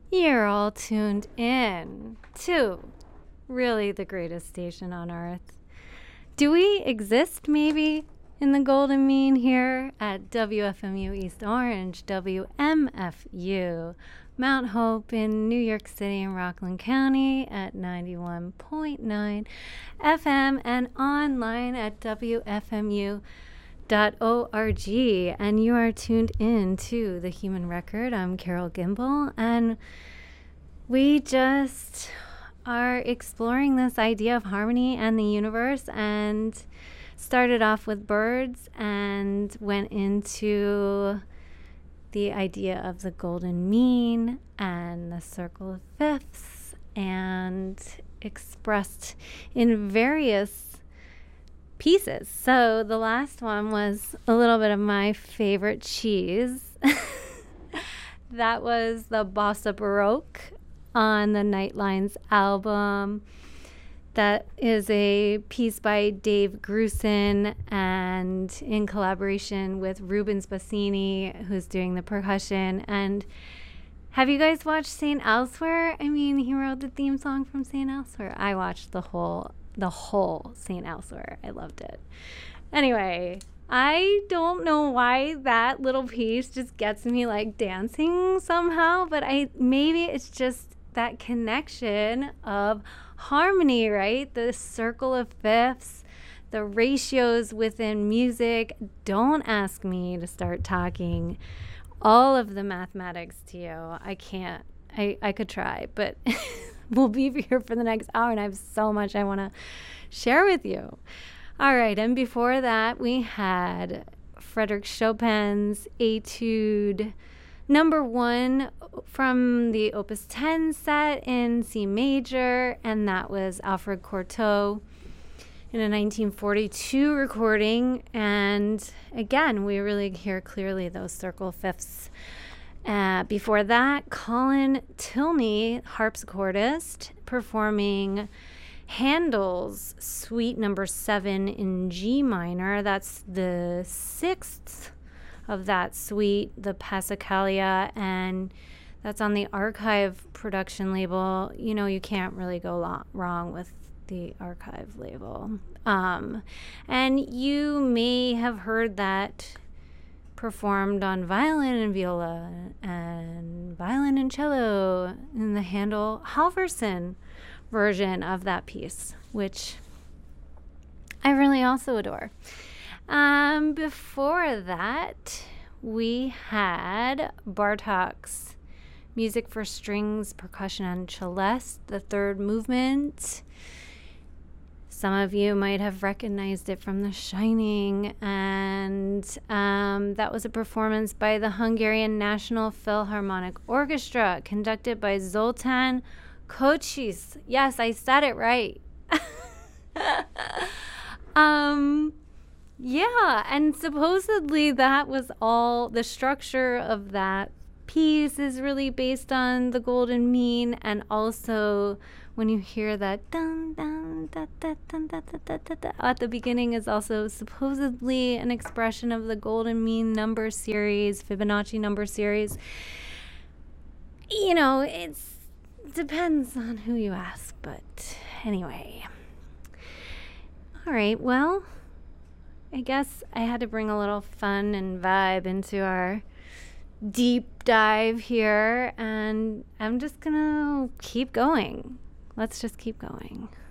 You're all tuned in to really the greatest station on earth. Do we exist maybe in the Golden Mean here at WFMU East Orange, WMFU, Mount Hope in New York City and Rockland County at 91.9 FM and online at WFMU.org. And you are tuned in to The Human Record. I'm Carol Gimbel, and we just are exploring this idea of harmony and the universe, and started off with birds and went into the idea of the golden mean and the circle of fifths, and expressed in various pieces. So the last one was a little bit of my favorite cheese. That was the Bossa Baroque on the Nightlines album. That is a piece by Dave Grusin and in collaboration with Rubens Bassini, who's doing the percussion. And have you guys watched St. Elsewhere? I mean, he wrote the theme song from St. Elsewhere. I watched the whole St. Elsewhere. I loved it. Anyway, I don't know why that little piece just gets me like dancing somehow, but maybe it's just that connection of harmony, right? The circle of fifths, the ratios within music. Don't ask me to start talking all of the mathematics to you. I can't. I could try, but we'll be here for the next hour, and I have so much I want to share with you. All right, and before that, we had Frédéric Chopin's Etude Number 1 from the Opus 10 set in C major, and that was Alfred Cortot in a 1942 recording. And again, we really hear clearly those circle fifths. Before that, Colin Tilney, harpsichordist, performing Handel's Suite Number 7 in G minor. That's the 6th of that suite, the Passacaglia, and that's on the Archive production label. You know, you can't really go wrong with the Archive label. And you may have heard that performed on violin and viola and violin and cello in the Handel Halvorsen version of that piece, which I really also adore. Before that, we had Bartók's Music for Strings, Percussion, and Celeste, the third movement. Some of you might have recognized it from The Shining, and that was a performance by the Hungarian National Philharmonic Orchestra, conducted by Zoltán Kocsis. Yes, I said it right. Yeah, and supposedly that was all, the structure of that piece is really based on the golden mean, and also when you hear that dun dun da da dun da da da da da at the beginning is also supposedly an expression of the golden mean number series, Fibonacci number series. You know, it depends on who you ask, but anyway. All right, well, I guess I had to bring a little fun and vibe into our deep dive here, and I'm just gonna keep going. Let's just keep going.